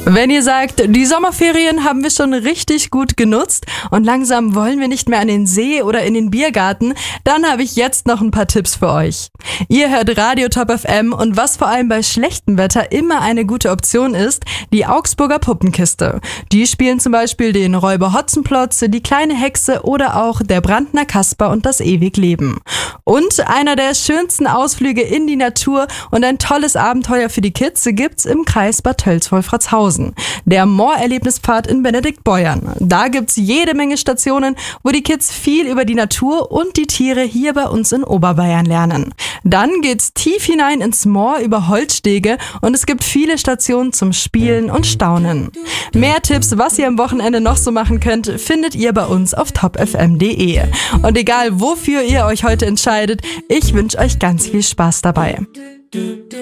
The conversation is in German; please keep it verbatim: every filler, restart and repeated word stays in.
Wenn ihr sagt, die Sommerferien haben wir schon richtig gut genutzt und langsam wollen wir nicht mehr an den See oder in den Biergarten, dann habe ich jetzt noch ein paar Tipps für euch. Ihr hört Radio Top F M und was vor allem bei schlechtem Wetter immer eine gute Option ist, die Augsburger Puppenkiste. Die spielen zum Beispiel den Räuber Hotzenplotz, die kleine Hexe oder auch der Brandner Kasper und das Ewigleben. Und einer der schönsten Ausflüge in die Natur und ein tolles Abenteuer für die Kids gibt's im Kreis Bad Tölz-Wolfratshausen. Der Moor-Erlebnispfad in Benediktbeuern. Da gibt's jede Menge Stationen, wo die Kids viel über die Natur und die Tiere hier bei uns in Oberbayern lernen. Dann geht's tief hinein ins Moor über Holzstege und es gibt viele Stationen zum Spielen und Staunen. Mehr Tipps, was ihr am Wochenende noch so machen könnt, findet ihr bei uns auf top f m punkt d e. Und egal wofür ihr euch heute entscheidet, ich wünsche euch ganz viel Spaß dabei.